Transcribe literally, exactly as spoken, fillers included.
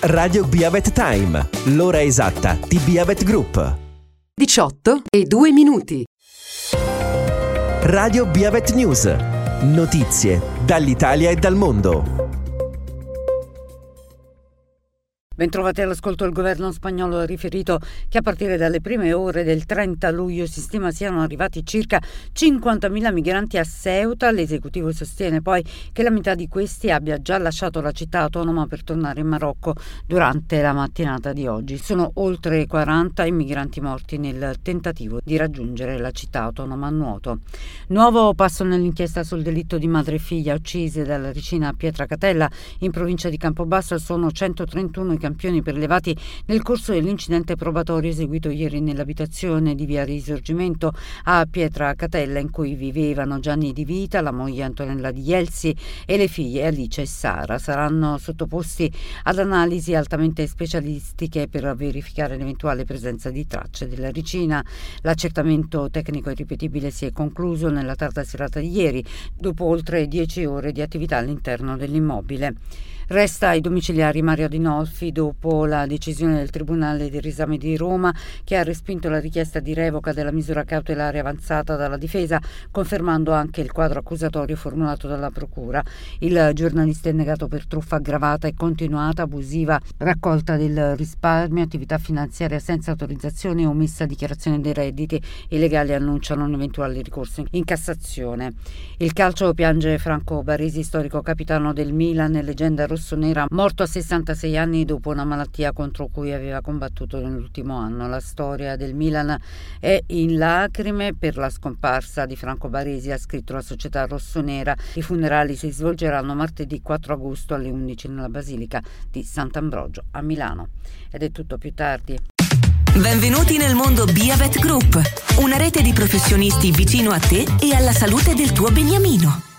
Radio Biavet Time, l'ora esatta di Biavet Group. diciotto e due minuti. Radio Biavet News. Notizie dall'Italia e dal mondo. Bentrovati all'ascolto. Il governo spagnolo ha riferito che a partire dalle prime ore del trenta luglio si stima siano arrivati circa cinquantamila migranti a Ceuta. L'esecutivo sostiene poi che la metà di questi abbia già lasciato la città autonoma per tornare in Marocco durante la mattinata di oggi. Sono oltre quaranta i migranti morti nel tentativo di raggiungere la città autonoma a nuoto. Nuovo passo nell'inchiesta sul delitto di madre e figlia uccise dalla vicina a Pietracatella in provincia di Campobasso. Sono centotrentuno i campioni prelevati nel corso dell'incidente probatorio eseguito ieri nell'abitazione di via Risorgimento a Pietracatella, in cui vivevano Gianni Di Vita, la moglie Antonella Di Jelsi e le figlie Alice e Sara. Saranno sottoposti ad analisi altamente specialistiche per verificare l'eventuale presenza di tracce della regina. L'accertamento tecnico e ripetibile si è concluso nella tarda serata di ieri, dopo oltre dieci ore di attività all'interno dell'immobile. Resta ai domiciliari Mario Adinolfi dopo la decisione del Tribunale del Riesame di Roma, che ha respinto la richiesta di revoca della misura cautelare avanzata dalla difesa, confermando anche il quadro accusatorio formulato dalla Procura. Il giornalista è indagato per truffa aggravata e continuata, abusiva, raccolta del risparmio, attività finanziaria senza autorizzazione e omessa dichiarazione dei redditi. I legali annunciano un eventuale ricorso in Cassazione. Il calcio piange Franco Baresi, storico capitano del Milan e leggenda rossonera, morto a sessantasei anni dopo una malattia contro cui aveva combattuto nell'ultimo anno. La storia del Milan è in lacrime per la scomparsa di Franco Baresi, ha scritto la società rossonera. I funerali si svolgeranno martedì quattro agosto alle undici nella Basilica di Sant'Ambrogio a Milano. Ed è tutto, più tardi. Benvenuti nel mondo Biavet Group, una rete di professionisti vicino a te e alla salute del tuo beniamino.